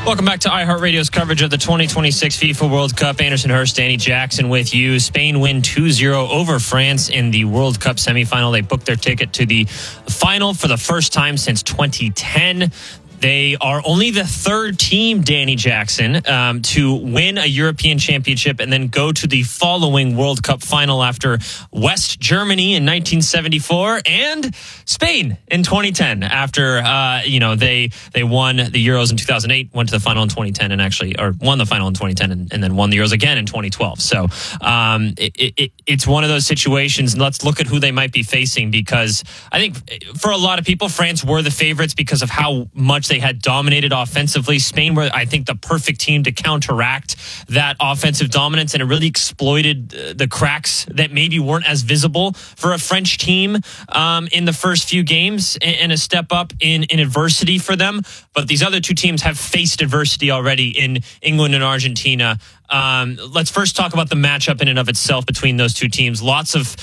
Welcome back to iHeartRadio's coverage of the 2026 FIFA World Cup. Anderson Hurst, Danny Jackson with you. Spain win 2-0 over France in the World Cup semifinal. They booked their ticket to the final for the first time since 2010. They are only the third team, Danny Jackson, to win a European championship and then go to the following World Cup final after West Germany in 1974 and Spain in 2010. After they won the Euros in 2008, went to the final in 2010, or won the final in 2010, and then won the Euros again in 2012. So it's one of those situations. And let's look at who they might be facing, because I think for a lot of people, France were the favorites because of how much they had dominated offensively. Spain were, I think, the perfect team to counteract that offensive dominance, and it really exploited the cracks that maybe weren't as visible for a French team in the first few games, and a step up in adversity for them. But these other two teams have faced adversity already in England and Argentina. Let's first talk about the matchup in and of itself between those two teams. Lots of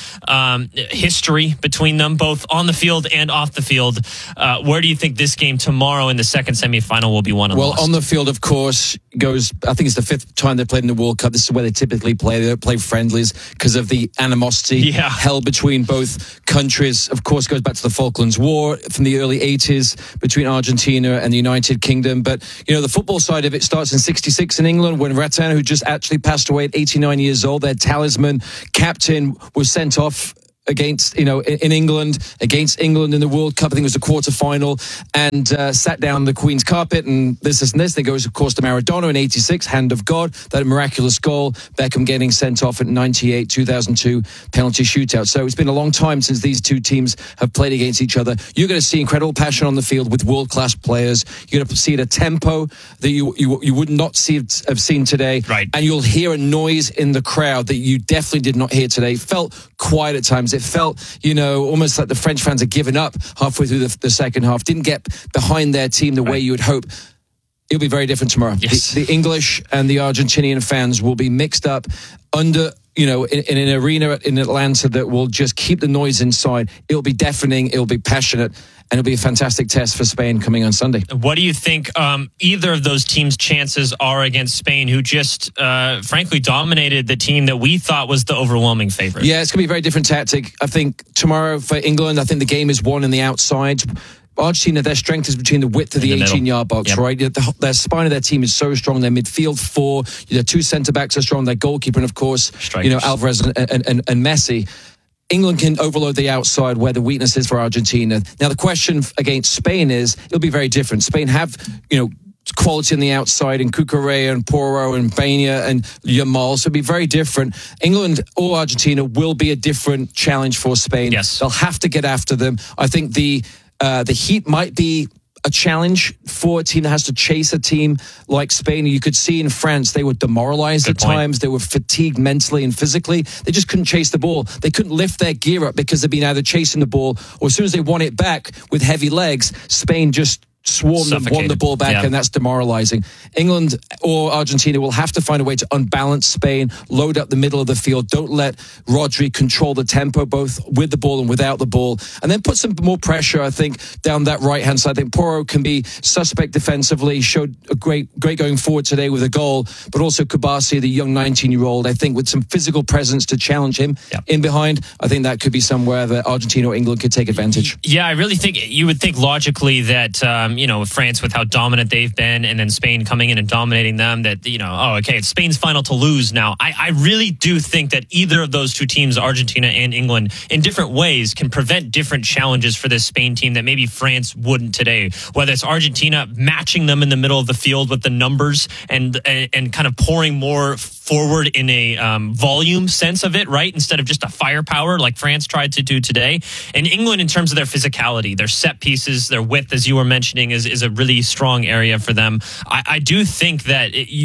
history between them, both on the field and off the field. Where do you think this game tomorrow in the second semifinal will be won and lost? Well, on the field, of course, I think it's the fifth time they've played in the World Cup. This is where they typically play. They don't play friendlies because of the animosity held between both countries. Of course, goes back to the Falklands War from the early 80s between Argentina and the United Kingdom. But, the football side of it starts in 66 in England when Ratin, who just actually passed away at 89 years old, their talisman captain, was sent off against, in England, against England in the World Cup. I think it was the quarterfinal, and sat down the Queen's carpet and this. Then goes, of course, to Maradona in 86, hand of God, that miraculous goal. Beckham getting sent off at 98, 2002 penalty shootout. So it's been a long time since these two teams have played against each other. You're going to see incredible passion on the field with world-class players. You're going to see it a tempo that you would not have seen today. Right. And you'll hear a noise in the crowd that you definitely did not hear today. It felt quiet at times. It felt, almost like the French fans had given up halfway through the second half, didn't get behind their team the way you would hope. It'll be very different tomorrow. Yes. The English and the Argentinian fans will be mixed up under, in an arena in Atlanta that will just keep the noise inside. It'll be deafening. It'll be passionate. And it'll be a fantastic test for Spain coming on Sunday. What do you think either of those teams' chances are against Spain, who just, frankly, dominated the team that we thought was the overwhelming favorite? Yeah, it's going to be a very different tactic. I think tomorrow for England, I think the game is won in the outside. Argentina, their strength is between the width of the 18-yard box, right? Their spine of their team is so strong. Their midfield four, their two centre-backs are strong. Their goalkeeper, and of course, Alvarez and Messi. England can overload the outside where the weakness is for Argentina. Now, the question against Spain is, it'll be very different. Spain have, quality on the outside in Cucurella and Porro and Baina and Yamal, so it'll be very different. England or Argentina will be a different challenge for Spain. Yes. They'll have to get after them. I think the heat might be a challenge for a team that has to chase a team like Spain. You could see in France, they were demoralized at times. They were fatigued mentally and physically. They just couldn't chase the ball. They couldn't lift their gear up because they'd been either chasing the ball, or as soon as they won it back with heavy legs, Spain just swarmed and won the ball back, and that's demoralizing. England or Argentina will have to find a way to unbalance Spain, load up the middle of the field, don't let Rodri control the tempo both with the ball and without the ball, and then put some more pressure, I think, down that right-hand side. I think Porro can be suspect defensively, showed a great going forward today with a goal, but also Kubasi, the young 19-year-old, I think with some physical presence to challenge him in behind, I think that could be somewhere that Argentina or England could take advantage. Yeah, I really think you would think logically that France, with how dominant they've been, and then Spain coming in and dominating them, that, it's Spain's final to lose now. I really do think that either of those two teams, Argentina and England, in different ways can prevent different challenges for this Spain team that maybe France wouldn't today. Whether it's Argentina matching them in the middle of the field with the numbers and kind of pouring more forward in a volume sense of it, right? Instead of just a firepower like France tried to do today. And England, in terms of their physicality, their set pieces, their width, as you were mentioning, is a really strong area for them. I do think that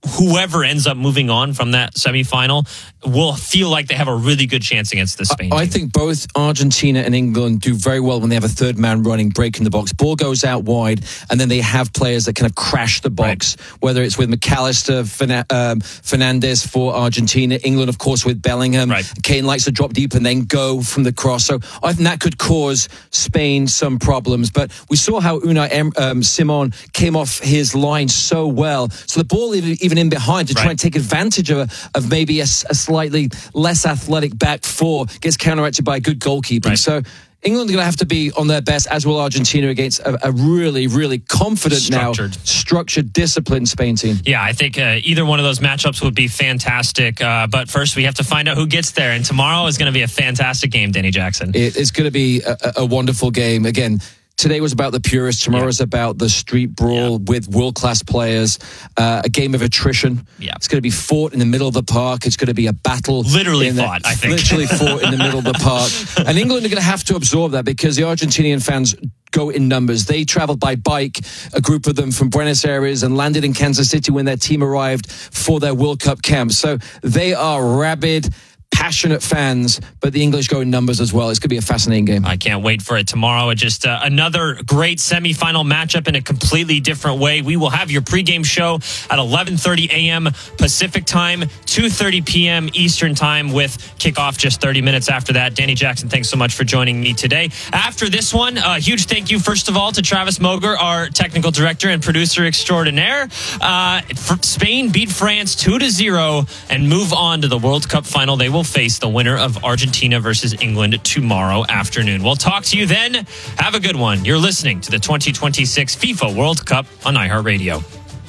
whoever ends up moving on from that semifinal will feel like they have a really good chance against the Spain team. I think both Argentina and England do very well when they have a third man running, breaking the box. Ball goes out wide, and then they have players that kind of crash the box, whether it's with McAllister, Fernandez for Argentina, England, of course, with Bellingham. Right. Kane likes to drop deep and then go from the cross. So I think that could cause Spain some problems. But we saw how Unai Simon came off his line so well. So the ball even in behind to try and take advantage of maybe a slightly less athletic back four gets counteracted by good goalkeeping. Right. So England are going to have to be on their best, as will Argentina, against a really, really confident structured, disciplined Spain team. Yeah, I think either one of those matchups would be fantastic. But first, we have to find out who gets there. And tomorrow is going to be a fantastic game, Danny Jackson. It's going to be a wonderful game. Again, today was about the purists. Tomorrow's about the street brawl with world-class players. A game of attrition. Yeah. It's going to be fought in the middle of the park. It's going to be a battle. Literally fought, I think. Literally fought in the middle of the park. And England are going to have to absorb that because the Argentinian fans go in numbers. They traveled by bike, a group of them from Buenos Aires, and landed in Kansas City when their team arrived for their World Cup camp. So they are rabid, passionate fans, but the English go in numbers as well. It's going to be a fascinating game. I can't wait for it tomorrow. It's just another great semifinal matchup in a completely different way. We will have your pregame show at 11:30 a.m. Pacific time, 2:30 p.m. Eastern time, with kickoff just 30 minutes after that. Danny Jackson, thanks so much for joining me today. After this one, a huge thank you, first of all, to Travis Moger, our technical director and producer extraordinaire. Spain beat France 2-0 and move on to the World Cup final. They will face the winner of Argentina versus England tomorrow afternoon. We'll talk to you then. Have a good one. You're listening to the 2026 FIFA World Cup on iHeartRadio.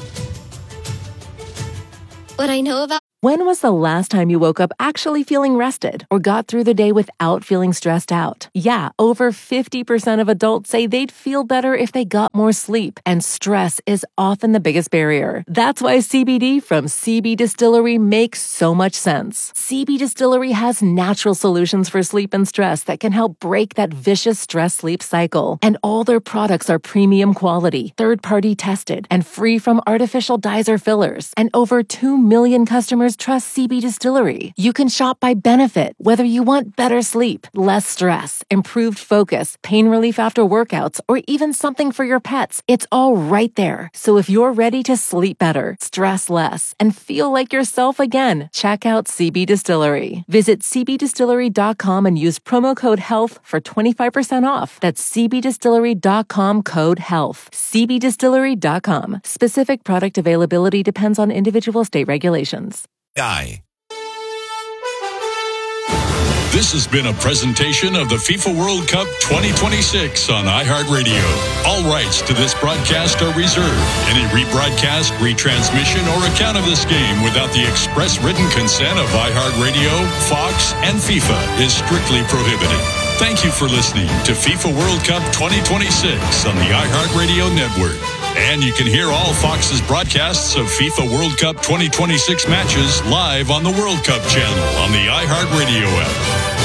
What I know about... When was the last time you woke up actually feeling rested or got through the day without feeling stressed out? Yeah, over 50% of adults say they'd feel better if they got more sleep, and stress is often the biggest barrier. That's why CBD from CB Distillery makes so much sense. CB Distillery has natural solutions for sleep and stress that can help break that vicious stress-sleep cycle. And all their products are premium quality, third-party tested, and free from artificial dyes or fillers. And over 2 million customers trust CB Distillery. You can shop by benefit, whether you want better sleep, less stress, improved focus, pain relief after workouts, or even something for your pets. It's all right there. So if you're ready to sleep better, stress less, and feel like yourself again, check out CB Distillery. Visit cbdistillery.com and use promo code HEALTH for 25% off. That's cbdistillery.com, code HEALTH. cbdistillery.com. Specific product availability depends on individual state regulations. This has been a presentation of the FIFA World Cup 2026 on iHeartRadio. All rights to this broadcast are reserved. Any rebroadcast, retransmission, or account of this game without the express written consent of iHeartRadio, Fox, and FIFA is strictly prohibited. Thank you for listening to FIFA World Cup 2026 on the iHeartRadio network. And you can hear all Fox's broadcasts of FIFA World Cup 2026 matches live on the World Cup channel on the iHeartRadio app.